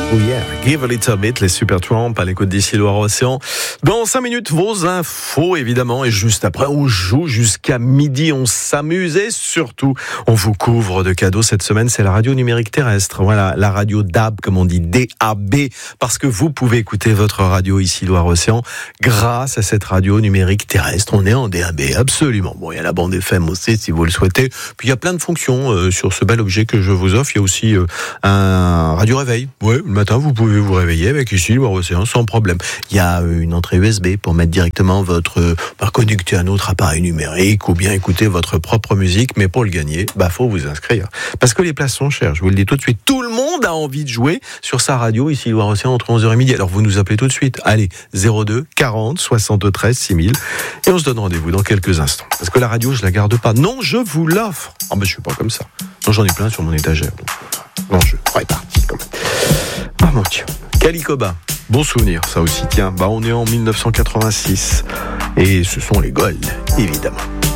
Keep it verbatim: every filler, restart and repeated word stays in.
Oh yeah, give a little bit, les Super Tramp à l'écoute d'ici Loire-Océan. Dans cinq minutes, vos infos, évidemment, et juste après, on joue jusqu'à midi, on s'amuse et surtout, on vous couvre de cadeaux. Cette semaine, c'est la radio numérique terrestre. Voilà, la radio D A B, comme on dit, D A B, parce que vous pouvez écouter votre radio ici Loire-Océan grâce à cette radio numérique terrestre. On est en D A B, absolument. Bon, il y a la bande F M aussi, si vous le souhaitez. Puis il y a plein de fonctions euh, sur ce bel objet que je vous offre. Il y a aussi euh, un radio réveil. Ouais, le matin, vous pouvez vous réveiller avec ici Loire-Océan sans problème. Il y a une entrée U S B pour mettre directement votre, bah, connecter un autre appareil numérique ou bien écouter votre propre musique. Mais pour le gagner, bah, faut vous inscrire. Parce que les places sont chères. Je vous le dis tout de suite. Tout le monde a envie de jouer sur sa radio ici Loire-Océan entre onze heures et midi. Alors vous nous appelez tout de suite. Allez, zéro deux quarante soixante-treize six mille. Et on se donne rendez-vous dans quelques instants. Parce que la radio, je la garde pas. Non, je vous l'offre. Ah, ben, je suis pas comme ça. Non, j'en ai plein sur mon étagère. Donc, non, je répartis quand même. Ah mon Dieu. Calicoba. Bon souvenir, ça aussi. Tiens, bah on est en mille neuf cent quatre-vingt-six. Et ce sont les Gold, évidemment.